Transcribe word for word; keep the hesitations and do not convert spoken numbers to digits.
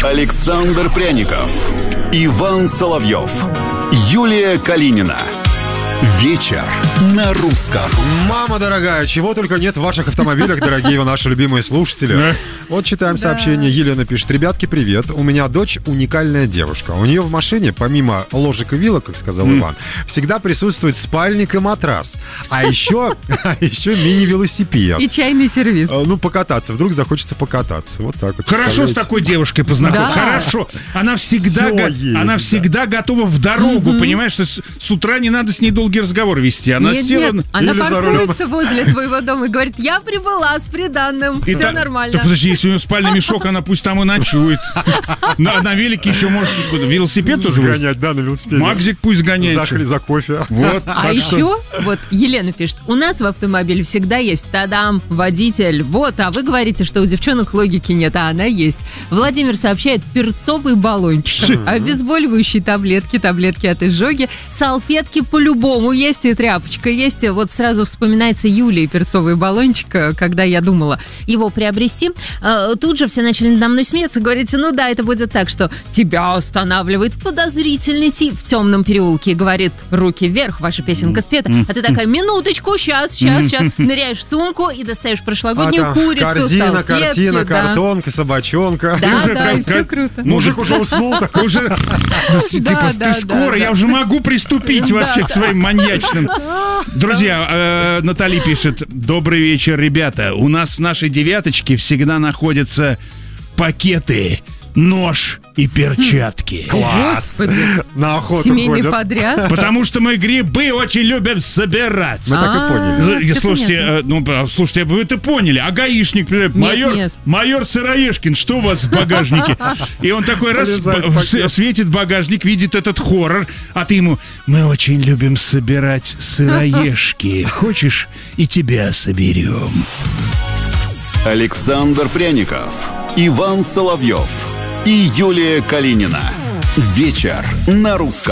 Александр Пряников, Иван Соловьев, Юлия Калинина. Вечер на русском. Мама дорогая, чего только нет в ваших автомобилях, дорогие наши любимые слушатели. Вот читаем сообщение. Елена пишет: ребятки, привет. У меня дочь уникальная девушка. У нее в машине, помимо ложек и вилок, как сказал Иван, всегда присутствует спальник и матрас. А еще, а еще мини-велосипед. И чайный сервис. Ну, покататься. Вдруг захочется покататься. Вот так вот. Хорошо с такой девушкой познакомиться. Да. Хорошо. Она всегда, го- есть, она да. всегда готова в дорогу. Понимаешь, что с, с утра не надо с ней долгий разговор вести. Она Нет, села... нет, она или за паркуется возле твоего дома и говорит: я прибыла с приданным, И все та- нормально. Так подожди, если у нее спальный мешок, она пусть там и ночует. На, на велике еще можете куда? Велосипед тоже возить? Сгонять, да, на велосипеде. Макзик пусть гоняет. За, хли- за кофе. Вот, А так еще, что- вот Елена пишет: у нас в автомобиле всегда есть тадам, водитель. Вот, а вы говорите, что у девчонок логики нет, а она есть. Владимир сообщает: перцовый баллончик, обезболивающие таблетки, таблетки от изжоги, салфетки по-любому есть и тряпочка есть. Вот сразу вспоминается Юлия, перцовый баллончик, когда я думала его приобрести. Э, Тут же все начали надо мной смеяться, говорите: ну да, это будет так, что тебя останавливает подозрительный тип в темном переулке и говорит: руки вверх, ваша песенка спета. А ты такая: минуточку, сейчас, сейчас, сейчас. Ныряешь в сумку и достаешь прошлогоднюю А, да, курицу, корзина, салфетки, картина, да. картонка, собачонка. Да, уже да, как- и все как- круто. Мужик уже уснул. такой. Уже, ну, ты- Да, типа, да, ты скоро, да, я да. уже могу приступить Да. вообще к своим маньячным. Друзья, э, Натали пишет: добрый вечер, ребята. У нас в нашей девяточке всегда находятся пакеты, нож и перчатки. Класс. Господи, На охоту семейный ходят. подряд. Потому что мы грибы очень любим собирать. Мы так и поняли. Ну, всё слушайте, понятно. э, ну, э, слушайте, вы это поняли. А гаишник, например, майор, нет. майор Сыроежкин, что у вас в багажнике? И он такой раз Полезает в- пакет. с- светит багажник, видит этот хоррор, а ты ему: мы очень любим собирать сыроежки. Хочешь, и тебя соберем. Александр Пряников, Иван Соловьев и Юлия Калинина. Вечер на русском.